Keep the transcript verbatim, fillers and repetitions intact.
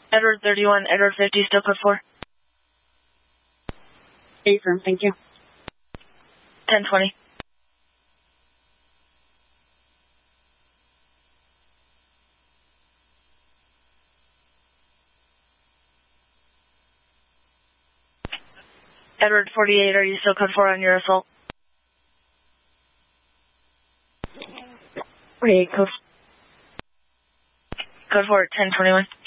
Edward thirty-one, Edward fifty, still code four. Affirm, thank you. ten twenty. Edward forty-eight, are you still code four on your assault? forty-eight, code. Code four, ten twenty-one.